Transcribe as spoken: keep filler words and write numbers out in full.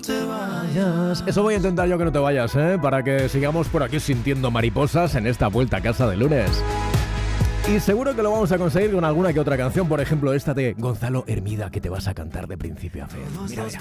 te vayas. Eso voy a intentar yo, que no te vayas, ¿eh? Para que sigamos por aquí sintiendo mariposas en esta vuelta a casa de lunes. Y seguro que lo vamos a conseguir con alguna que otra canción, por ejemplo esta de Gonzalo Hermida, que te vas a cantar de principio a fin. Mira ya.